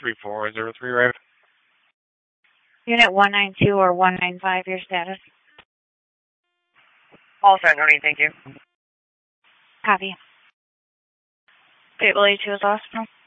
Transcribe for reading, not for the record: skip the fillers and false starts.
3403 Road. Unit 192 or 195, your status? All set, honey, thank you. Copy. Gateway to his hospital.